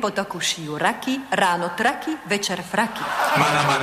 potoku šijú raky, ráno traky, večer fraky. Mana, mana.